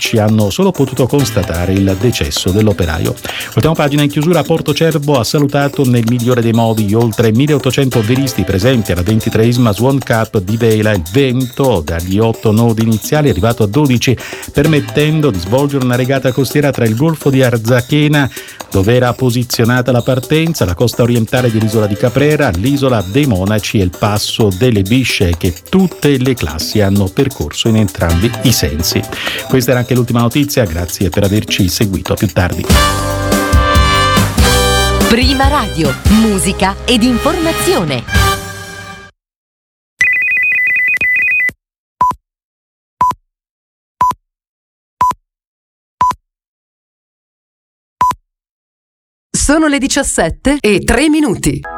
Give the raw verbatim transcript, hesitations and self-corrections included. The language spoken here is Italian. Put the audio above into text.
medici hanno solo potuto constatare il decesso dell'operaio. Ultima pagina in chiusura. Porto Cervo ha salutato nel migliore dei modi gli oltre milleottocento velisti presenti alla ventitreesima Swan Cup di vela. Il vento dagli otto nodi iniziali è arrivato a dodici, permettendo di svolgere una regata costiera tra il golfo di Arzachena, dove era posizionata la partenza, la costa orientale dell'isola di Caprera, l'isola dei Monaci e il passo delle Bisce, che tutte le classi hanno percorso in entrambi i sensi. Questa era anche l'ultima notizia, grazie per averci seguito, a più tardi. Prima Radio, musica ed informazione. Sono le diciassette e tre minuti.